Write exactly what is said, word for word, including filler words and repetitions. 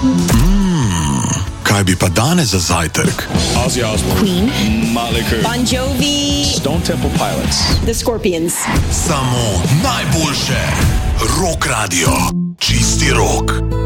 Kaj bi pa danes za zajtrk? Ozzy Osbourne, Queen, Motley Crue, Bon Jovi, Stone Temple Pilots, The Scorpions. Samo najboljše. Rock Radio. Čisti rok.